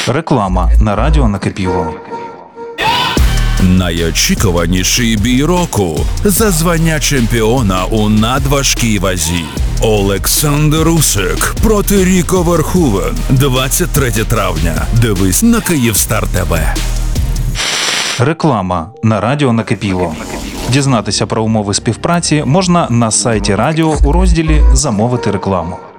Реклама на радіо Накипіло. Найочікуваніший бій року за звання чемпіона у надважкій вазі. Олександр Усик проти Ріко Верховен. 23 травня. Дивись на Київстар ТВ. Реклама на радіо Накипіло. Дізнатися про умови співпраці можна на сайті радіо у розділі «Замовити рекламу».